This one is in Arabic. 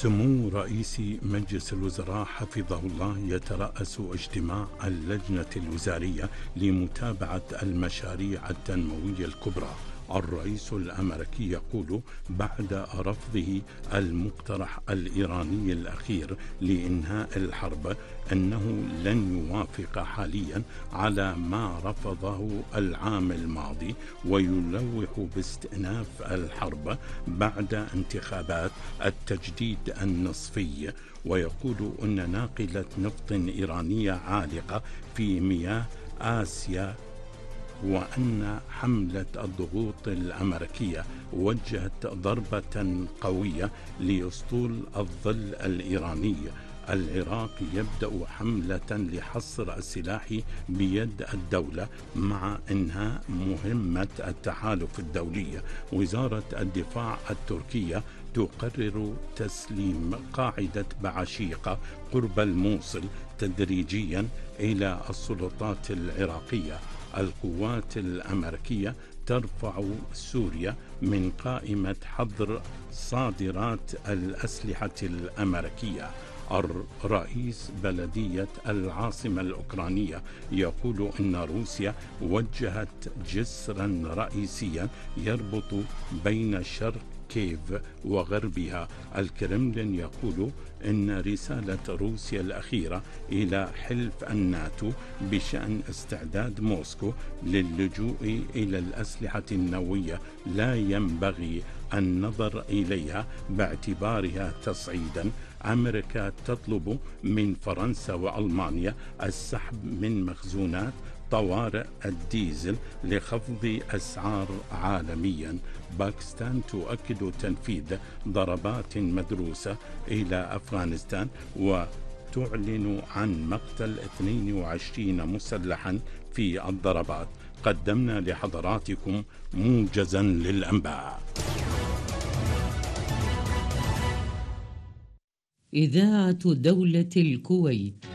سمو رئيس مجلس الوزراء حفظه الله يترأس اجتماع اللجنة الوزارية لمتابعة المشاريع التنموية الكبرى. الرئيس الأمريكي يقول بعد رفضه المقترح الإيراني الأخير لإنهاء الحرب أنه لن يوافق حاليا على ما رفضه العام الماضي، ويلوح باستئناف الحرب بعد انتخابات التجديد النصفي، ويقول أن ناقلة نفط إيرانية عالقة في مياه آسيا، وأن حملة الضغوط الأمريكية وجهت ضربة قوية لأسطول الظل الإيراني. العراق يبدأ حملة لحصر السلاح بيد الدولة مع إنهاء مهمة التحالف الدولي. وزارة الدفاع التركية تقرر تسليم قاعدة بعشيقة قرب الموصل تدريجيا إلى السلطات العراقية. القوات الأمريكية ترفع سوريا من قائمة حظر صادرات الأسلحة الأمريكية. رئيس بلدية العاصمة الأوكرانية يقول إن روسيا وجهت جسرا رئيسيا يربط بين شرق كييف وغربها. الكرملين يقول إن رسالة روسيا الأخيرة إلى حلف الناتو بشأن استعداد موسكو للجوء إلى الأسلحة النووية لا ينبغي النظر إليها باعتبارها تصعيدا. أمريكا تطلب من فرنسا وألمانيا السحب من مخزونات طوارئ الديزل لخفض أسعار عالميا. باكستان تؤكد تنفيذ ضربات مدروسة إلى أفغانستان وتعلن عن مقتل 22 مسلحا في الضربات. قدمنا لحضراتكم موجزا للأنباء. إذاعة دولة الكويت.